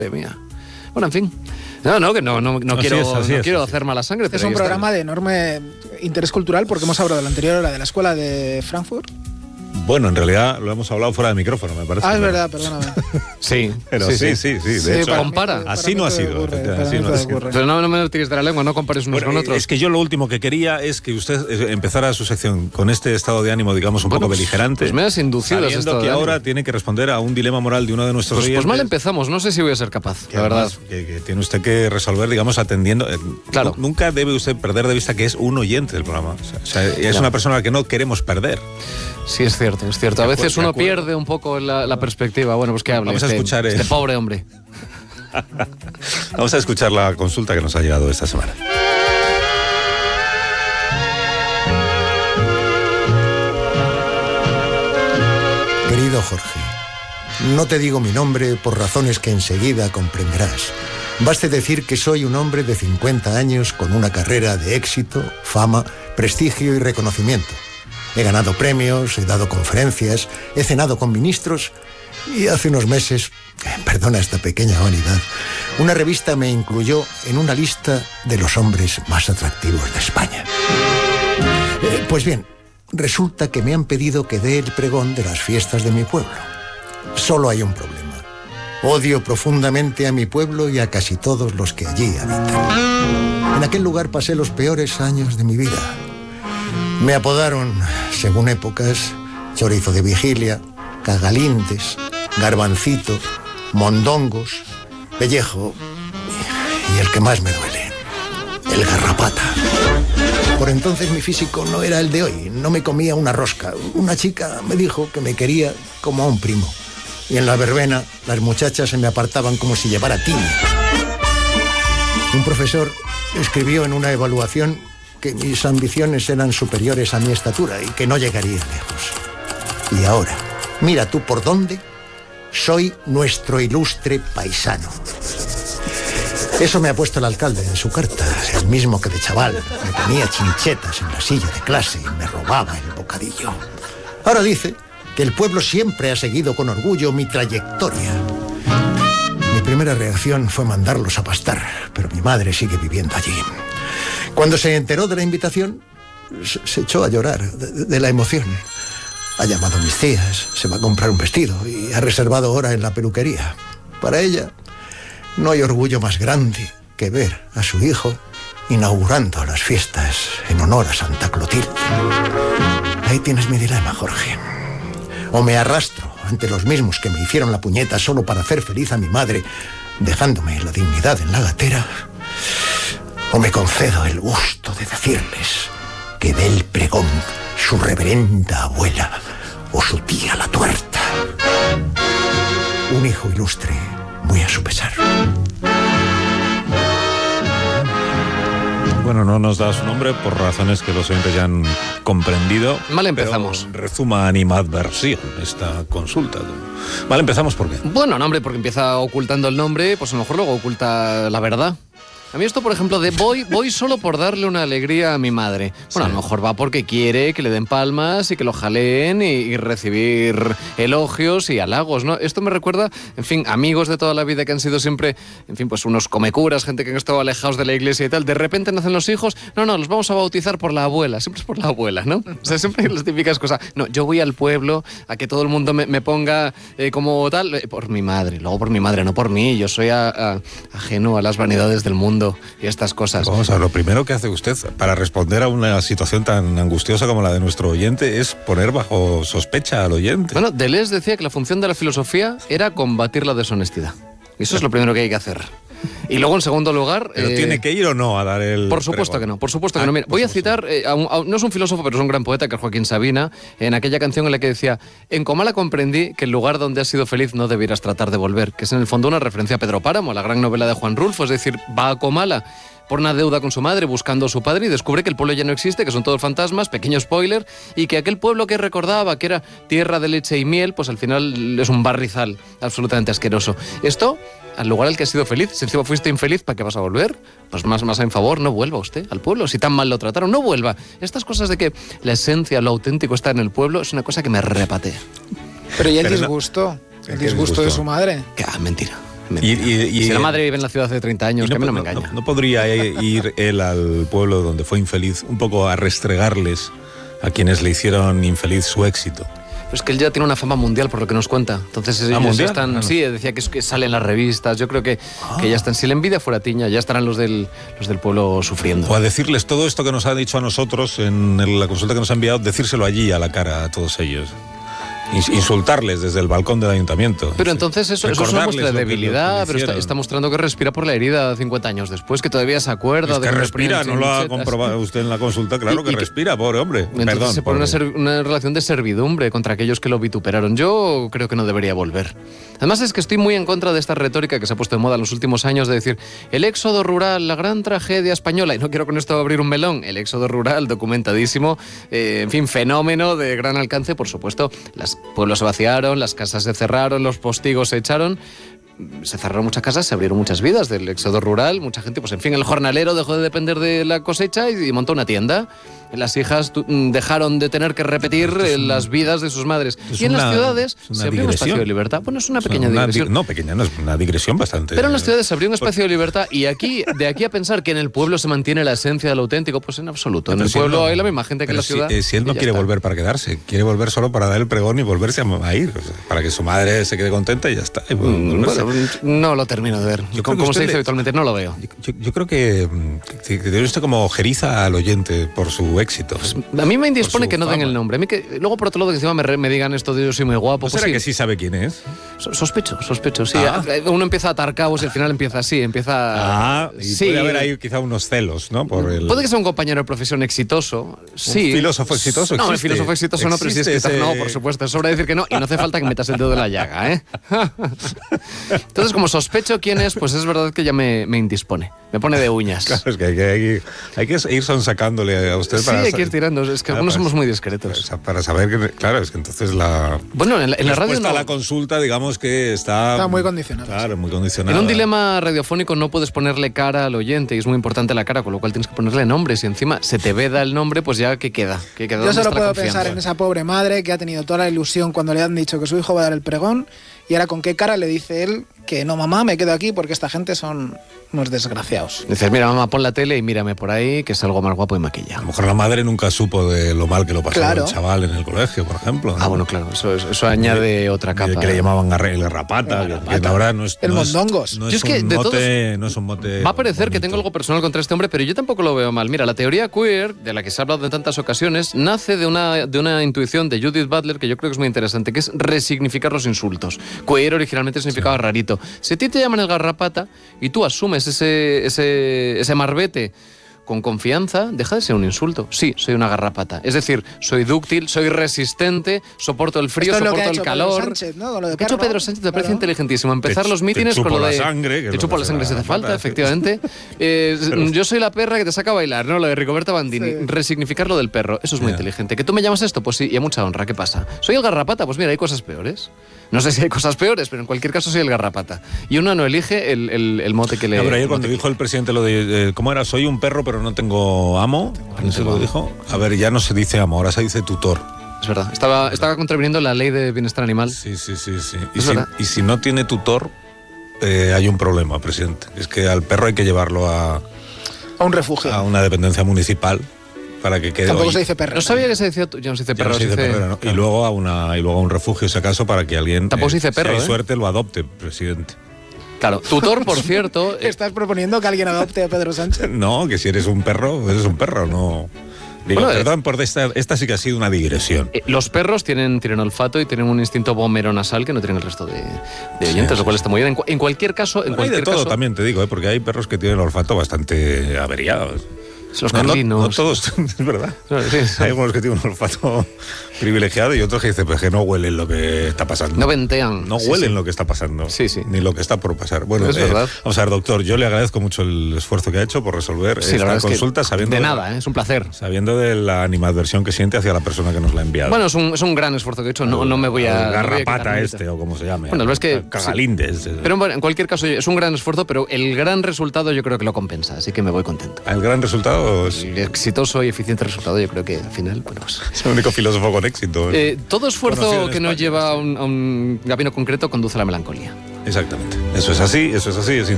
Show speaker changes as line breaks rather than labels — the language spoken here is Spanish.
mía. Bueno, en fin. No quiero hacer mala sangre.
Es un programa de enorme interés cultural porque hemos hablado de la anterior hora de la escuela de Frankfurt.
Bueno, en realidad lo hemos hablado fuera de micrófono, me parece.
Es verdad, perdóname.
Sí.
Pero sí. De hecho,
compara.
Así no ha sido.
Pero no me lo tires de la lengua, no compares unos con otros.
Es que yo lo último que quería es que usted empezara su sección con este estado de ánimo, digamos, un poco beligerante.
Pues me has inducido a ese estado
que
de
ahora
ánimo.
tiene que responder a un dilema moral de uno de nuestros oyentes.
Pues mal empezamos, no sé si voy a ser capaz, la verdad.
Que tiene usted que resolver, digamos, atendiendo.
Claro.
Nunca debe usted perder de vista que es un oyente del programa. O sea, es una persona a la que no queremos perder.
Sí, es cierto. A veces uno pierde un poco la perspectiva. Bueno, pues que hable
Vamos a escuchar
este pobre hombre.
Vamos a escuchar la consulta que nos ha llegado esta semana.
Querido Jorge, no te digo mi nombre por razones que enseguida comprenderás. Baste decir que soy un hombre de 50 años con una carrera de éxito, fama, prestigio y reconocimiento. He ganado premios, he dado conferencias, he cenado con ministros y hace unos meses, perdona esta pequeña vanidad, una revista me incluyó en una lista de los hombres más atractivos de España. Pues bien, resulta que me han pedido que dé el pregón de las fiestas de mi pueblo. Solo hay un problema. Odio profundamente a mi pueblo y a casi todos los que allí habitan. En aquel lugar pasé los peores años de mi vida. Me apodaron, según épocas, chorizo de vigilia, cagalindes, garbancito, mondongos, pellejo y el que más me duele, el garrapata. Por entonces mi físico no era el de hoy, no me comía una rosca. Una chica me dijo que me quería como a un primo. Y en la verbena las muchachas se me apartaban como si llevara tiña. Un profesor escribió en una evaluación que mis ambiciones eran superiores a mi estatura y que no llegaría lejos. Y ahora, mira tú por dónde, soy nuestro ilustre paisano. Eso me ha puesto el alcalde en su carta, el mismo que de chaval me ponía chinchetas en la silla de clase y me robaba el bocadillo. Ahora dice que el pueblo siempre ha seguido con orgullo mi trayectoria. Mi primera reacción fue mandarlos a pastar, pero mi madre sigue viviendo allí. Cuando se enteró de la invitación, se echó a llorar de la emoción. Ha llamado a mis tías, se va a comprar un vestido y ha reservado hora en la peluquería. Para ella, no hay orgullo más grande que ver a su hijo inaugurando las fiestas en honor a Santa Clotilde. Ahí tienes mi dilema, Jorge. O me arrastro ante los mismos que me hicieron la puñeta solo para hacer feliz a mi madre, dejándome la dignidad en la gatera, o me concedo el gusto de decirles que dé el pregón su reverenda abuela o su tía la tuerta. Un hijo ilustre, muy a su pesar.
Bueno, no nos da su nombre por razones que los oyentes ya han comprendido.
Mal empezamos.
Pero rezuma animadversión esta consulta. Mal empezamos, ¿por qué?
Bueno, no, hombre, porque empieza ocultando el nombre, pues a lo mejor luego oculta la verdad. A mí esto, por ejemplo, de voy solo por darle una alegría a mi madre. Bueno, sí. A lo mejor va porque quiere que le den palmas y que lo jaleen y recibir elogios y halagos, ¿no? Esto me recuerda, en fin, amigos de toda la vida que han sido siempre, en fin, pues unos comecuras, gente que han estado alejados de la iglesia y tal. De repente nacen los hijos, no, los vamos a bautizar por la abuela. Siempre es por la abuela, ¿no? O sea, siempre hay las típicas cosas. No, yo voy al pueblo a que todo el mundo me ponga como tal, por mi madre. Luego por mi madre, no por mí. Yo soy ajeno a las vanidades del mundo y estas cosas.
Vamos a ver, lo primero que hace usted para responder a una situación tan angustiosa como la de nuestro oyente es poner bajo sospecha al oyente.
Bueno, Deleuze decía que la función de la filosofía era combatir la deshonestidad. Y eso es lo primero que hay que hacer. Y luego, en segundo lugar...
¿Pero tiene que ir o no a dar el
Por supuesto
pregón?
Que no, por supuesto que no. Mira, voy a citar, no es un filósofo, pero es un gran poeta, que es Joaquín Sabina, en aquella canción en la que decía: en Comala comprendí que el lugar donde has sido feliz no debieras tratar de volver, que es en el fondo una referencia a Pedro Páramo, la gran novela de Juan Rulfo, es decir, va a Comala por una deuda con su madre, buscando a su padre, y descubre que el pueblo ya no existe, que son todos fantasmas, pequeño spoiler, y que aquel pueblo que recordaba que era tierra de leche y miel, pues al final es un barrizal absolutamente asqueroso. Esto, al lugar al que has sido feliz, si encima fuiste infeliz, ¿para qué vas a volver? Pues más en favor, no vuelva usted al pueblo, si tan mal lo trataron, no vuelva. Estas cosas de que la esencia, lo auténtico está en el pueblo, es una cosa que me repatea.
Pero ¿y el disgusto? ¿El disgusto de su madre?
Que mentira. Mentira. Si la madre vive en la ciudad hace 30 años, que a mí no me engaña.
¿No podría ir él al pueblo donde fue infeliz un poco a restregarles a quienes le hicieron infeliz su éxito?
Pues que él ya tiene una fama mundial por lo que nos cuenta. Entonces ellos
¿mundial?
están...
No.
Sí, decía que sale en las revistas. Yo creo que ya están... Si la envidia fuera tiña, ya estarán los del pueblo sufriendo.
O a decirles todo esto que nos ha dicho a nosotros en la consulta que nos ha enviado, decírselo allí a la cara a todos ellos. Insultarles desde el balcón del ayuntamiento.
Pero entonces eso es una muestra de debilidad, pero está mostrando que respira por la herida 50 años después, que todavía se acuerda de
que
que
respira, no lo ha comprobado usted en la consulta, claro que respira, pobre hombre.
Entonces
Perdón,
se pone una relación de servidumbre contra aquellos que lo vituperaron. Yo creo que no debería volver. Además es que estoy muy en contra de esta retórica que se ha puesto de moda en los últimos años de decir el éxodo rural, la gran tragedia española, y no quiero con esto abrir un melón, el éxodo rural documentadísimo, en fin, fenómeno de gran alcance, por supuesto, los pueblos se vaciaron, las casas se cerraron, los postigos se echaron, se cerraron muchas casas, se abrieron muchas vidas del éxodo rural, mucha gente, pues en fin, el jornalero dejó de depender de la cosecha y montó una tienda. Las hijas dejaron de tener que repetir las vidas de sus madres. Y en las ciudades se abrió un espacio de libertad. Bueno, es una pequeña digresión.
No, pequeña, no es una digresión bastante.
Pero en las ciudades se abrió un espacio de libertad y de aquí a pensar que en el pueblo se mantiene la esencia de lo auténtico, pues en absoluto. En el pueblo hay la misma gente que en la ciudad.
Si él no quiere volver para quedarse, quiere volver solo para dar el pregón y volverse a ir, o sea, para que su madre se quede contenta y ya está. Y
bueno, no lo termino de ver. Como se dice habitualmente, no lo veo.
Yo creo que debe usted como ojeriza al oyente por su éxito.
Pues, a mí me indispone que no den el nombre. A mí que luego por otro lado que encima me digan esto de yo soy muy guapo.
¿No
pues
será
sí.
que sí sabe quién es?
Sospecho, sí. Uno empieza a atar cabos y al final empieza así,
y
sí.
puede haber ahí quizá unos celos, ¿no?
Puede que sea un compañero de profesión exitoso, sí.
¿Un filósofo exitoso?
No, el filósofo exitoso no, pero sí escritor no, por supuesto. Es sobra decir que no y no hace falta que metas el dedo en la llaga, ¿eh? Entonces, como sospecho quién es, pues es verdad que ya me indispone. Me pone de uñas.
Claro, es que hay que ir sonsacándole a usted
sí,
para...
hay que ir tirando. Es que algunos somos muy discretos.
Para saber que... Claro, es que entonces
Bueno, en la radio no.
A la consulta, digamos que está
muy condicionada.
Claro, muy condicionada.
En un dilema radiofónico no puedes ponerle cara al oyente y es muy importante la cara, con lo cual tienes que ponerle nombre. Si encima se te veda el nombre, pues ya ¿qué queda?
Yo solo puedo pensar en esa pobre madre que ha tenido toda la ilusión cuando le han dicho que su hijo va a dar el pregón y ahora con qué cara le dice él que no, mamá, me quedo aquí porque esta gente son unos desgraciados.
Dices, mira, mamá, pon la tele y mírame por ahí, que es algo más guapo y maquilla.
A lo mejor la madre nunca supo de lo mal que lo pasaba el chaval en el colegio, por ejemplo, ¿no?
Bueno, claro, eso añade otra capa.
Que le llamaban el garrapata, que la verdad no es...
El mondongos.
No es un mote...
Va a parecer
bonito.
que tengo algo personal contra este hombre, pero yo tampoco lo veo mal. Mira, la teoría queer, de la que se ha hablado en tantas ocasiones, nace de una intuición de Judith Butler que yo creo que es muy interesante, que es resignificar los insultos. Queer originalmente significaba rarito. Si a ti te llaman el garrapata y tú asumes ese marbete con confianza, deja de ser un insulto. Sí, soy una garrapata. Es decir, soy dúctil, soy resistente, soporto el frío, soporto el calor.
Pedro Sánchez, ¿no? Con lo de
Lo que ha hecho Pedro Sánchez me parece inteligentísimo. Empezar los mítines con lo de... Te chupo la sangre si hace falta, efectivamente. Yo soy la perra que te saca a bailar, ¿no? Lo de Rigoberta Bandini. Sí. Resignificar lo del perro. Eso es muy inteligente. ¿Que tú me llamas esto? Pues sí, y a mucha honra. ¿Qué pasa? ¿Soy el garrapata? Pues mira, hay cosas peores. No sé si hay cosas peores, pero en cualquier caso soy el garrapata. Y uno no elige el mote que le...
Pero ayer cuando dijo el presidente lo de... ¿Cómo era? Soy un perro, pero no tengo amo. ¿No se lo dijo? A ver, ya no se dice amo, ahora se dice tutor.
Es verdad. Estaba contraviniendo la ley de bienestar animal.
Sí. Y si no tiene tutor, hay un problema, presidente. Es que al perro hay que llevarlo a
un refugio.
A una dependencia municipal. Para que quede.
Tampoco se dice perro.
No sabía que se decía. Ya no se dice perro.
Se dice perro, ¿no? Claro. Y luego a un refugio, si acaso, para que alguien.
Tampoco se dice perro.
Si hay suerte, lo adopte, presidente.
Claro, tutor, por cierto.
¿Estás proponiendo que alguien adopte a Pedro Sánchez?
No, que si eres un perro, no. Digo, perdón por esta sí que ha sido una digresión.
Los perros tienen olfato y tienen un instinto nasal que no tienen el resto de oyentes, lo cual está muy bien. En cualquier caso,
hay de todo también, te digo, porque hay perros que tienen el olfato bastante averiado.
Los carlinos.
No todos, es verdad.
Sí.
Hay algunos que tienen un olfato privilegiado y otros que dicen pues que no huelen lo que está pasando.
No ventean.
No huelen lo que está pasando.
Sí.
Ni lo que está por pasar. Bueno,
es verdad.
Vamos a ver, doctor, yo le agradezco mucho el esfuerzo que ha hecho por resolver esta consulta.
Sabiendo de nada, es un placer.
Sabiendo de la animadversión que siente hacia la persona que nos la ha enviado.
Bueno, es un gran esfuerzo que he hecho. No me voy a...
Garrapata o como se llame.
Bueno, es que...
Cagalindes.
Pero bueno, en cualquier caso, es un gran esfuerzo, pero el gran resultado yo creo que lo compensa. Así que me voy contento.
El gran resultado es...
exitoso y eficiente resultado, yo creo que al final, bueno, pues...
Es el único filósofo con éxito.
Todo esfuerzo que no lleva a un camino concreto conduce a la melancolía.
Exactamente. Eso es así, es